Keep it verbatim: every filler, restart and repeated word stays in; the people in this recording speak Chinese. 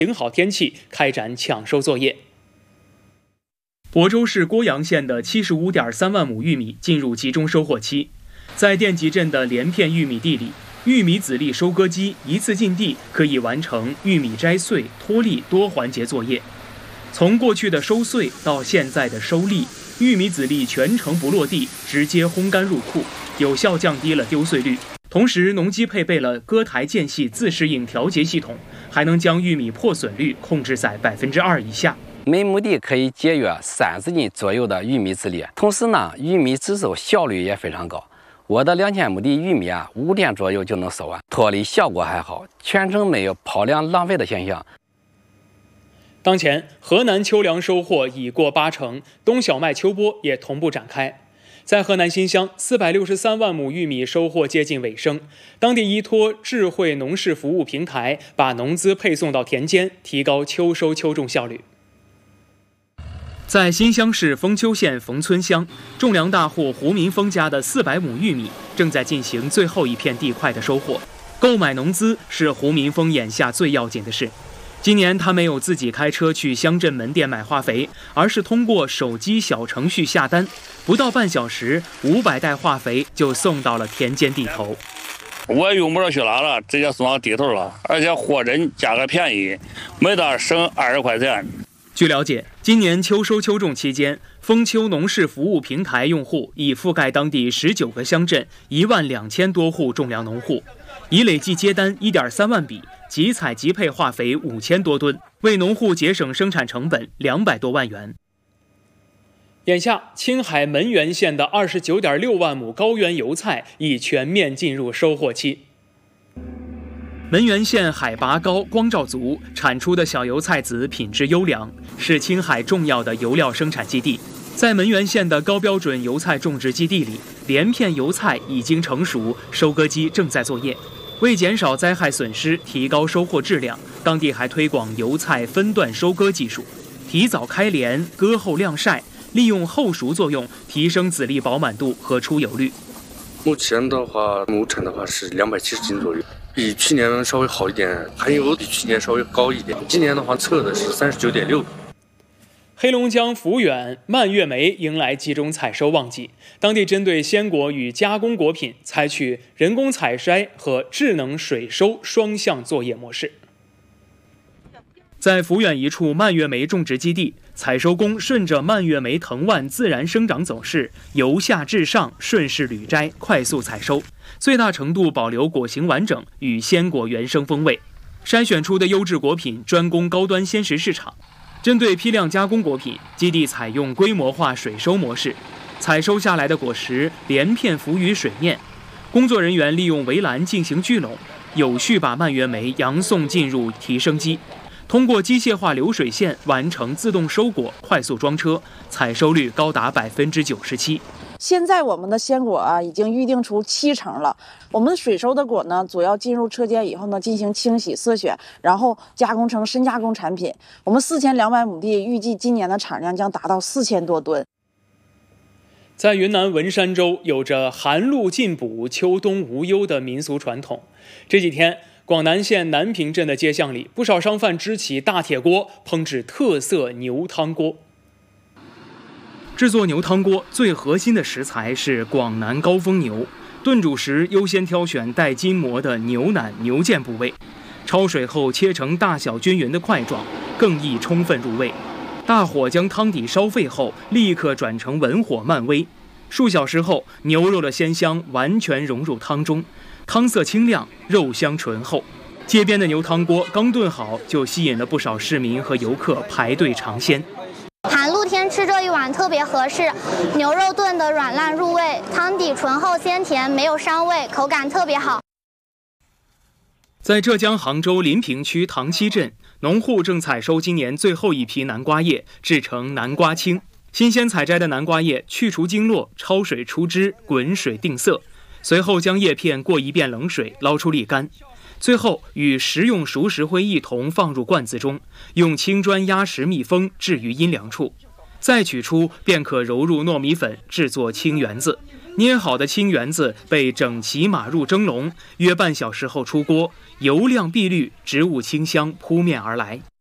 晴好天气开展抢收作业。亳州市郭阳县的 七十五点三万亩玉米进入集中收获期，在电集镇的连片玉米地里，玉米籽粒收割机一次进地可以完成玉米摘穗、脱粒多环节作业。从过去的收穗到现在的收粒，玉米籽粒全程不落地，直接烘干入库，有效降低了丢穗率。同时，农机配备了割台间隙自适应调节系统，还能将玉米破损率控制在百分之二以下。 每亩地可以节约三十斤左右的玉米籽粒，同时呢，玉米制收效率也非常高。我的两千亩地玉米啊，五天左右就能收完，脱粒效果还好，全程没有抛粮浪费的现象。 当前，河南秋粮收获已过八成，冬小麦秋播也同步展开。在河南新乡，四百六十三万亩玉米收获接近尾声，当地依托智慧农事服务平台，把农资配送到田间，提高秋收秋种效率。在新乡市丰丘县冯村乡，种粮大户胡民峰家的四百亩玉米正在进行最后一片地块的收获。购买农资是胡民峰眼下最要紧的事。今年他没有自己开车去乡镇门店买化肥，而是通过手机小程序下单，不到半小时，五百袋化肥就送到了田间地头。 我用不着去拉了，直接送到地头了，而且货真价格便宜，每袋省二十块钱。 据了解，今年秋收秋种期间，丰丘农事服务平台用户已覆盖当地十九个乡镇一万两千多户种粮农户，已累计接单一点三万笔，即采即配化肥五千多吨，为农户节省生产成本两百多万元。眼下，青海门源县的二十九点六万亩高原油菜已全面进入收获期。门源县海拔高、光照足，产出的小油菜籽品质优良，是青海重要的油料生产基地。在门源县的高标准油菜种植基地里，连片油菜已经成熟，收割机正在作业。为减少灾害损失，提高收获质量，当地还推广油菜分段收割技术，提早开镰、割后晾晒，利用后熟作用，提升籽粒饱满度和出油率。 目前的话，亩产的话是两百七十斤左右，比去年稍微好一点，含油比去年稍微高一点。今年的话测的是三十九点六。 黑龙江抚远蔓越莓迎来集中采收旺季，当地针对鲜果与加工果品采取人工采筛和智能水收双向作业模式。在抚远一处蔓越莓种植基地，采收工顺着蔓越莓藤蔓自然生长走势，由下至上顺势履摘，快速采收，最大程度保留果形完整与鲜果原生风味。筛选出的优质果品专供高端鲜食市场。针对批量加工果品，基地采用规模化水收模式，采收下来的果实连片浮于水面，工作人员利用围栏进行聚拢，有序把蔓越莓扬送进入提升机，通过机械化流水线完成自动收果、快速装车，采收率高达百分之九十七。 现在我们的鲜果啊，已经预定出七成了。我们水收的果呢，主要进入车间以后呢，进行清洗、色选，然后加工成深加工产品。我们四千两百亩地，预计今年的产量将达到四千多吨。 在云南文山州，有着寒露进补、秋冬无忧的民俗传统。这几天，广南县南平镇的街巷里，不少商贩支起大铁锅，烹制特色牛汤锅。制作牛汤锅最核心的食材是广南高峰牛，炖煮时优先挑选带筋膜的牛腩、牛腱部位，焯水后切成大小均匀的块状，更易充分入味。大火将汤底烧沸后，立刻转成文火慢煨，数小时后，牛肉的鲜香完全融入汤中，汤色清亮，肉香醇厚。街边的牛汤锅刚炖好，就吸引了不少市民和游客排队尝鲜。 寒露天吃这一碗特别合适，牛肉炖得软烂入味，汤底醇厚鲜甜，没有膻味，口感特别好。 在浙江杭州临平区塘溪镇，农户正采收今年最后一批南瓜叶，制成南瓜青。新鲜采摘的南瓜叶去除经络，焯水出汁，滚水定色，随后将叶片过一遍冷水，捞出沥干。最后与食用熟石灰一同放入罐子中，用青砖压实密封，置于阴凉处，再取出便可揉入糯米粉制作青圆子， 捏好的青圆子被整齐码入蒸笼，约半小时后出锅，油亮碧绿，植物清香扑面而来。